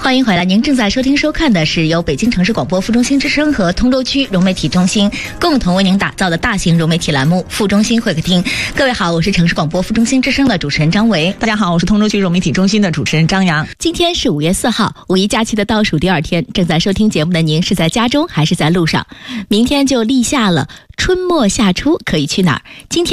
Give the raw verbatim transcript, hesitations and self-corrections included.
欢迎回来，您正在收听收看的是由北京城市广播副中心之声和通州区融媒体中心共同为您打造的大型融媒体栏目副中心会客厅。各位好，我是城市广播副中心之声的主持人张维。 大家好，我是通州区融媒体中心的主持人张扬。 今天是五月四号，五一假期的倒数第二天，正在收听节目的您是在家中还是在路上？明天就立夏了，春末夏初可以去哪儿？今天